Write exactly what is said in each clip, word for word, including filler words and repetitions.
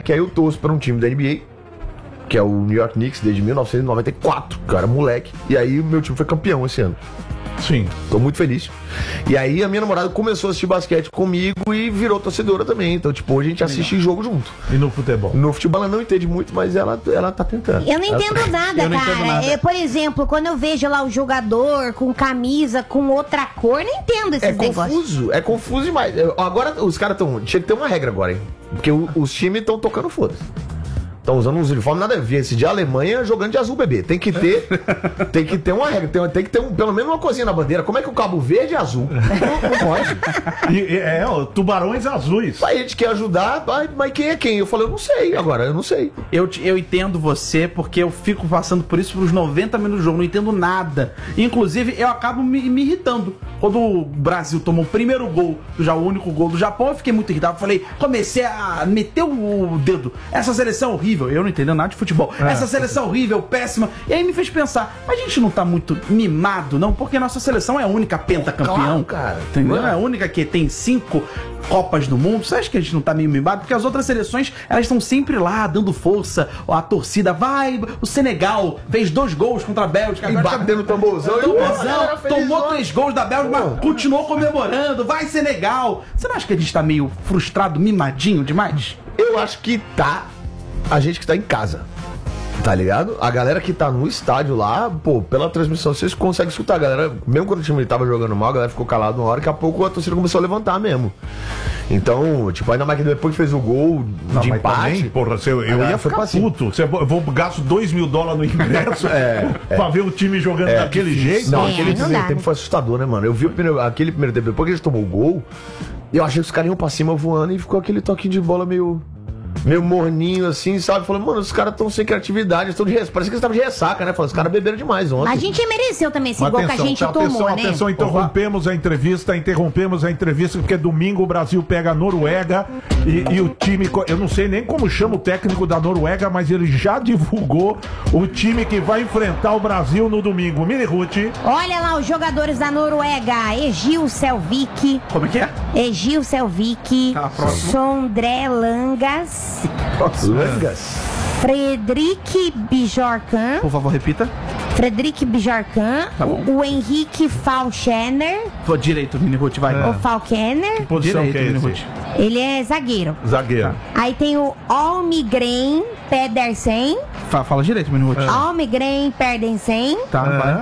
que aí eu torço pra um time da N B A, que é o New York Knicks, desde mil novecentos e noventa e quatro, que eu era moleque. E aí o meu time foi campeão esse ano. Sim. Tô muito feliz. E aí a minha namorada começou a assistir basquete comigo e virou torcedora também. Então, tipo, hoje a gente assiste Legal. jogo junto. E no futebol? No futebol ela não entende muito, mas ela, ela tá tentando. Eu não entendo ela... nada, eu não cara. Entendo nada. Eu, por exemplo, quando eu vejo lá o jogador com camisa, com outra cor, não entendo esses é negócios. É confuso, é confuso demais. Agora os caras estão... Tinha que ter uma regra agora, hein? Porque o, os times estão tocando foda-se. Estão usando uns uniformes, nada a ver. Esse de Alemanha jogando de azul, bebê. Tem que ter, tem que ter uma regra, tem, tem que ter um, pelo menos uma coisinha na bandeira. Como é que o Cabo Verde é azul? Não, não pode. E, é, ó, tubarões azuis. Aí a gente quer ajudar, mas quem é quem? Eu falei, eu não sei, agora eu não sei. Eu, eu entendo você, porque eu fico passando por isso pelos noventa minutos do jogo, não entendo nada. Inclusive, eu acabo me, me irritando. Quando o Brasil tomou o primeiro gol, já o único gol do Japão, eu fiquei muito irritado. Falei, comecei a meter o dedo. Essa seleção é horrível. Eu não entendo nada de futebol. É. Essa seleção horrível, péssima. E aí me fez pensar, mas a gente não tá muito mimado, não? Porque nossa seleção é a única pentacampeão. Claro, cara. Entendeu? É a única que tem cinco Copas do Mundo. Você acha que a gente não tá meio mimado? Porque as outras seleções, elas estão sempre lá, dando força. A torcida vai. O Senegal fez dois gols contra a Bélgica. E batendo o tamborzão. Tamborzão. Tomou dois gols da Bélgica, mas continuou comemorando. Vai, Senegal. Você não acha que a gente tá meio frustrado, mimadinho demais? Eu acho que tá. A gente que tá em casa, tá ligado? A galera que tá no estádio lá, pô, pela transmissão vocês conseguem escutar a galera, mesmo quando o time tava jogando mal, a galera ficou calada uma hora, daqui a pouco a torcida começou a levantar mesmo. Então, tipo, ainda mais que depois que fez o gol não, de empate... Também, porra, eu, eu ia ficar puto. Você, eu vou gasto dois mil dólares no ingresso é, pra é. ver o time jogando é, daquele jeito. Não, é, aquele não primeiro dá. tempo foi assustador, né, mano? Eu vi o primeiro, aquele primeiro tempo, depois que eles tomou o gol, eu achei que os caras iam pra cima voando e ficou aquele toquinho de bola meio... meio morninho assim, sabe? Falando, mano, os caras estão sem criatividade, estão de res... parece que eles estavam de ressaca, né? Falando, os caras beberam demais ontem. Mas a gente mereceu também esse Mas gol atenção, que a gente atenção, tomou, atenção, né? Atenção, interrompemos a entrevista, interrompemos a entrevista, porque domingo o Brasil pega a Noruega e, e o time, eu não sei nem como chama o técnico da Noruega, mas ele já divulgou o time que vai enfrentar o Brasil no domingo. Mini Ruth. Olha lá os jogadores da Noruega, Egil Selvik. Como é que é? Egil Selvik, Tá, Sondre Langas, Langas. Fredrik Bjorkan. Por favor, repita. Fredrik Bjorkan, Tá bom. o Henrique Falkener. Tô direito, Mini Ruth, vai. O Falkener, Posição Direito, que é Mini esse? Ruth. ele é zagueiro. Zagueiro. Aí tem o Almgren Pedersen. Fa- Fala direito, Mini Ruth. Almgren Pedersen. Tá, vai.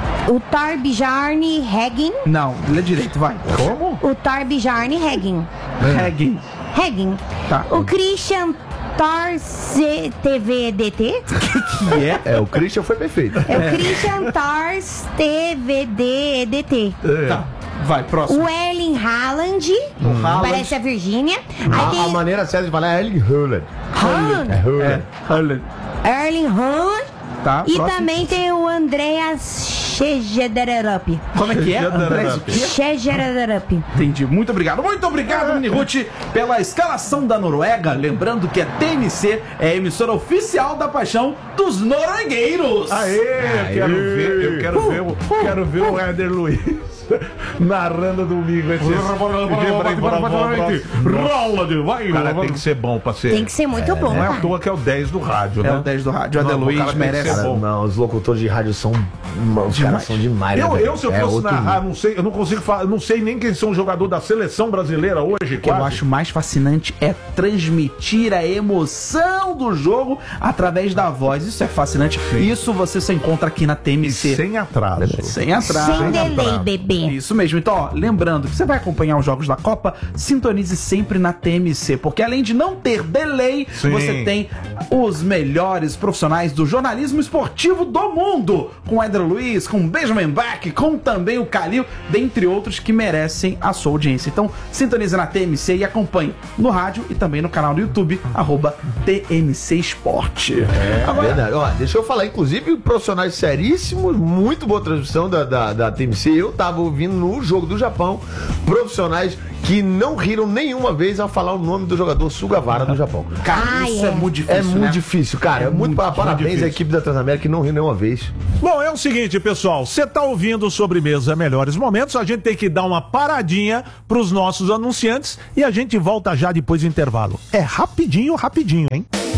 O Torbjorn Heggen. Não, lê direito, vai. Como? O Torbjorn Heggen. Reggae. Heggen. Tá. O Christian Tors T V D T. Que é? É, o Christian foi perfeito. É o Christian Tors T V D D T. Tá. Vai, próximo. O Erling Haaland. Haaland. Parece a Virgínia. Aí A, a tem maneira certa de falar é Erling Haaland. Haaland. É Haaland. É, Haaland. Erling Haaland. Tá, E próximo. também tem o Andreas Schegederup. Como é que é? Andrés, o quê? Schegederup. Entendi. Muito obrigado. Muito obrigado, Mini Ruth, pela escalação da Noruega. Lembrando que a T M C é a emissora oficial da paixão dos noruegueiros. Aê, eu quero ver, eu quero ver, o- quero ver o Éder Luiz narrando domingo. Esse rola de vai, cara, tem que ser bom pra ser. Tem que ser muito bom, Não é à cara. toa que é o dez do rádio, É né? o dez do rádio. O Não, Éder o Luiz cara tem que merece. ser bom. Não, os locutores de rádio são. Os caras são demais, né, Eu, velho? eu, se eu É fosse outro narrar, nível. não sei, eu não consigo falar, não sei nem quem são os jogadores da seleção brasileira hoje. O que eu quase. acho mais fascinante é transmitir a emoção do jogo através da voz. Isso é fascinante. Isso você só encontra aqui na T M E C. sem atraso. Sem atraso. Sem delay, atraso. bebê. Isso mesmo. Então, ó, lembrando que você vai acompanhar os jogos da Copa, sintonize sempre na T M C, porque além de não ter delay, Sim. você tem os melhores profissionais do jornalismo esportivo do mundo, com o Éder Luiz, com o Benjamin Bach, com também o Calil, dentre outros que merecem a sua audiência. Então, sintonize na T M C e acompanhe no rádio e também no canal do YouTube, arroba T M C Esporte. É Agora, verdade. Ó, deixa eu falar, inclusive, profissionais seríssimos, muito boa transmissão da, da, da T M C. Eu tava ouvindo no jogo do Japão profissionais que não riram nenhuma vez ao falar o nome do jogador Sugawara do Japão. Cara, Ah, isso é. é. muito difícil, É muito né? difícil, cara. É, É muito, muito, pa- parabéns difícil. à equipe da Transamérica que não riu nenhuma vez. Bom, é o seguinte, pessoal, você tá ouvindo o Sobremesa Melhores Momentos, a gente tem que dar uma paradinha pros nossos anunciantes e a gente volta já depois do intervalo. É rapidinho, rapidinho, hein?